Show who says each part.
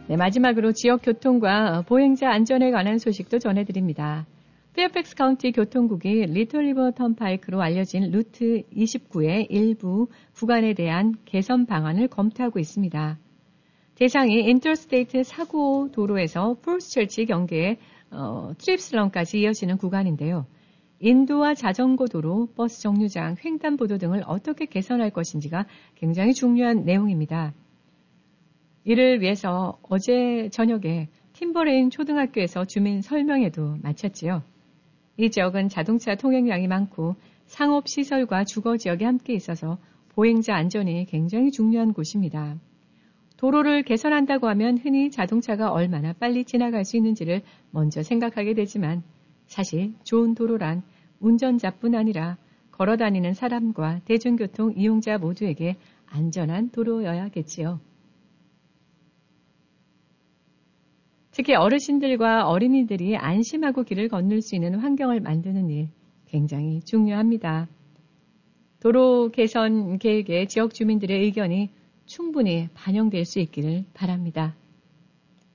Speaker 1: 네, 마지막으로 지역 교통과 보행자 안전에 관한 소식도 전해드립니다. 페어팩스 카운티 교통국이 리틀 리버 턴파이크로 알려진 루트 29의 일부 구간에 대한 개선 방안을 검토하고 있습니다. 대상이 인터스테이트 495 도로에서 폴스처치 경계의 트립슬럼까지 이어지는 구간인데요. 인도와 자전거 도로, 버스 정류장, 횡단보도 등을 어떻게 개선할 것인지가 굉장히 중요한 내용입니다. 이를 위해서 어제 저녁에 팀버레인 초등학교에서 주민 설명회도 마쳤지요. 이 지역은 자동차 통행량이 많고 상업시설과 주거지역이 함께 있어서 보행자 안전이 굉장히 중요한 곳입니다. 도로를 개선한다고 하면 흔히 자동차가 얼마나 빨리 지나갈 수 있는지를 먼저 생각하게 되지만 사실 좋은 도로란 운전자뿐 아니라 걸어다니는 사람과 대중교통 이용자 모두에게 안전한 도로여야겠지요. 특히 어르신들과 어린이들이 안심하고 길을 건널 수 있는 환경을 만드는 일 굉장히 중요합니다. 도로 개선 계획에 지역 주민들의 의견이 충분히 반영될 수 있기를 바랍니다.